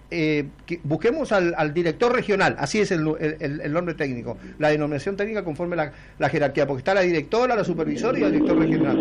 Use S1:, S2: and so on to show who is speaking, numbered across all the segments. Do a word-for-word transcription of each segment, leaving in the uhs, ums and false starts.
S1: eh, que busquemos al, al director regional, así es el, el, el nombre técnico, la denominación técnica conforme la, la jerarquía, porque está la directora, la supervisora y el director regional.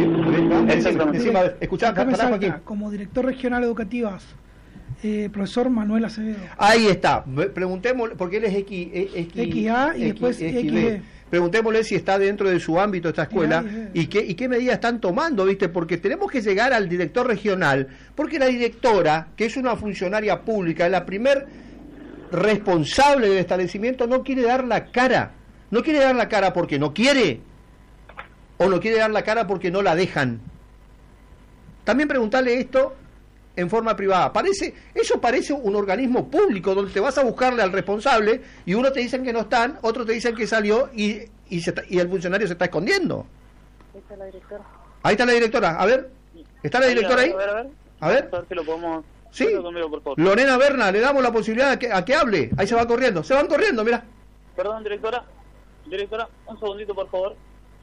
S1: Escuchá, Joaquín.
S2: Como director regional educativas, eh, profesor Manuel Acevedo.
S1: Ahí está, preguntémosle, porque él es X, X,
S2: X A y después X B.
S1: Preguntémosle si está dentro de su ámbito esta escuela y qué, y qué medidas están tomando, ¿viste? Porque tenemos que llegar al director regional, porque la directora, que es una funcionaria pública, la primer responsable del establecimiento, no quiere dar la cara. No quiere dar la cara porque no quiere, o no quiere dar la cara porque no la dejan. También preguntarle esto en forma privada. Parece, eso parece un organismo público donde te vas a buscarle al responsable y uno te dicen que no están, otros te dicen que salió y, y, se, y el funcionario se está escondiendo.
S3: Ahí está la directora.
S1: Ahí está la directora. A ver, ¿está la directora ahí?
S3: A ver, a ver.
S1: A ver.
S3: A ver si lo podemos...
S1: Sí. Lorena Berna, le damos la posibilidad a que, a que hable. Ahí se va corriendo. Se van corriendo, mira.
S3: Perdón, directora. Directora, un segundito, por favor.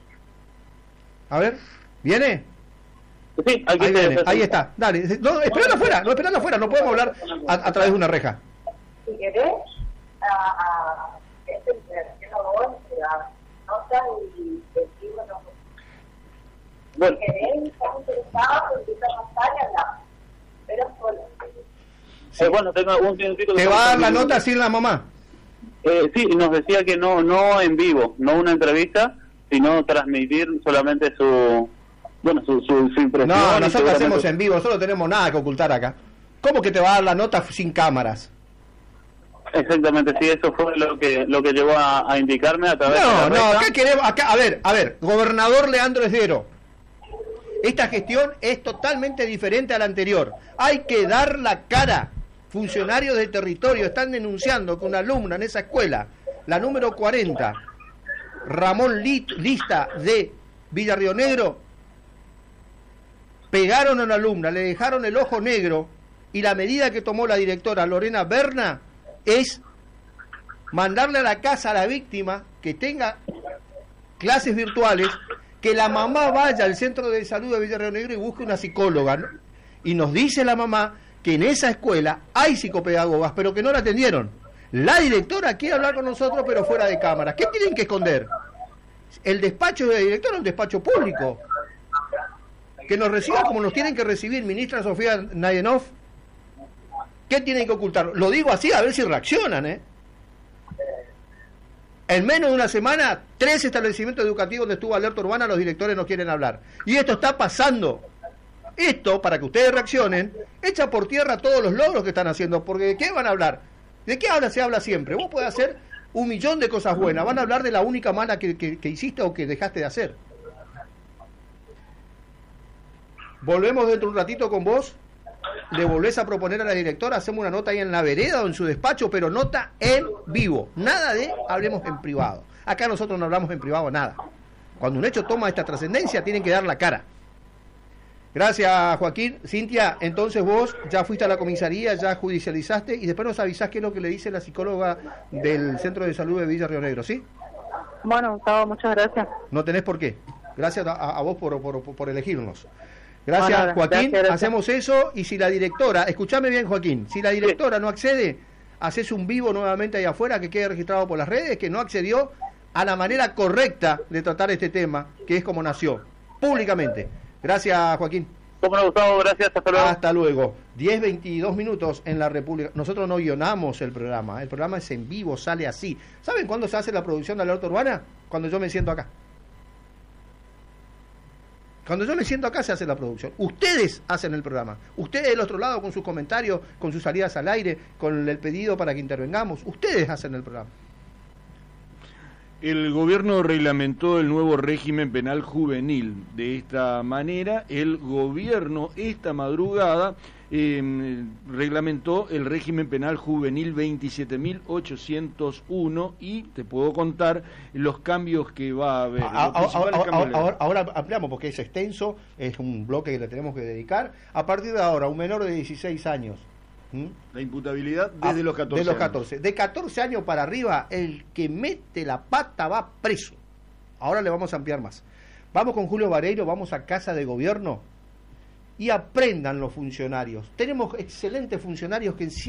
S1: A ver. ¿Viene?
S3: Sí, aquí
S1: ahí, viene, ahí está, dale, no, esperando afuera, no esperando afuera, no podemos hablar a, a través de una reja.
S4: Si querés, a esta interacción la nota y el libro no.
S3: Bueno.
S4: Si querés, estamos interesados, empieza a pasar y hablamos, pero solo.
S3: Sí. Eh, bueno, tengo un minutito.
S1: ¿Te va a dar la nota sin la mamá?
S3: Eh, sí, nos decía que no, no en vivo, no una entrevista, sino transmitir solamente su... Bueno, su, su, su impresión.
S1: No, nosotros hacemos en vivo, nosotros no tenemos nada que ocultar acá. ¿Cómo que te va a dar la nota sin cámaras?
S3: Exactamente, sí, eso fue lo que lo que llevó a, a indicarme a través
S1: no,
S3: de la
S1: No, no, acá queremos, acá, a ver, a ver, gobernador Leandro Esdero, esta gestión es totalmente diferente a la anterior. Hay que dar la cara. Funcionarios del territorio están denunciando que una alumna en esa escuela, la número cuarenta, Ramón Lista de Villa Río Negro, pegaron a una alumna, le dejaron el ojo negro y la medida que tomó la directora Lorena Berna es mandarle a la casa a la víctima que tenga clases virtuales, que la mamá vaya al centro de salud de Villa Río Negro y busque una psicóloga, ¿no? Y nos dice la mamá que en esa escuela hay psicopedagogas, pero que no la atendieron. La directora quiere hablar con nosotros, pero fuera de cámara. ¿Qué tienen que esconder? El despacho de la directora es un despacho público. Que nos reciban como nos tienen que recibir ministra Sofía Nayenov. ¿Qué tienen que ocultar? Lo digo así a ver si reaccionan, ¿eh? En menos de una semana, tres establecimientos educativos donde estuvo alerta urbana, los directores no quieren hablar. Y esto está pasando. Esto, para que ustedes reaccionen, echa por tierra todos los logros que están haciendo. Porque ¿de qué van a hablar? ¿De qué habla? Se habla siempre. Vos podés hacer un millón de cosas buenas. Van a hablar de la única mala que, que, que hiciste o que dejaste de hacer. Volvemos dentro de un ratito con vos. Le volvés a proponer a la directora, hacemos una nota ahí en la vereda o en su despacho, pero nota en vivo. Nada de hablemos en privado. Acá nosotros no hablamos en privado nada. Cuando un hecho toma esta trascendencia, tienen que dar la cara. Gracias, Joaquín. Cintia, entonces vos ya fuiste a la comisaría, ya judicializaste y después nos avisás qué es lo que le dice la psicóloga del Centro de Salud de Villa Río Negro, ¿sí?
S3: Bueno, Gustavo, muchas gracias.
S1: No tenés por qué. Gracias a, a vos por, por, por elegirnos. Gracias, bueno, Joaquín. Gracias, gracias. Hacemos eso y si la directora, escúchame bien, Joaquín, si la directora sí. no accede, haces un vivo nuevamente ahí afuera que quede registrado por las redes, que no accedió a la manera correcta de tratar este tema, que es como nació, públicamente. Gracias, Joaquín.
S3: Cómo no, Gustavo, gracias, hasta luego.
S1: Hasta luego. diez veintidós minutos en la República. Nosotros no guionamos el programa, el programa es en vivo, sale así. ¿Saben cuándo se hace la producción de Alerta Urbana? Cuando yo me siento acá. Cuando yo me siento acá se hace la producción. Ustedes hacen el programa. Ustedes del otro lado con sus comentarios, con sus salidas al aire, con el pedido para que intervengamos. Ustedes hacen el programa.
S5: El gobierno reglamentó el nuevo régimen penal juvenil. De esta manera, el gobierno esta madrugada eh, reglamentó el régimen penal juvenil veintisiete mil ochocientos uno y te puedo contar los cambios que va a haber.
S1: Ahora, ahora, ahora, ahora, ahora ampliamos porque es extenso, es un bloque que le tenemos que dedicar. A partir de ahora, un menor de dieciséis años. ¿Mm?
S5: La imputabilidad desde ah, los catorce.
S1: De los catorce. Años. De catorce años para arriba, el que mete la pata va preso. Ahora le vamos a ampliar más. Vamos con Julio Vareiro, vamos a Casa de Gobierno y aprendan los funcionarios. Tenemos excelentes funcionarios que en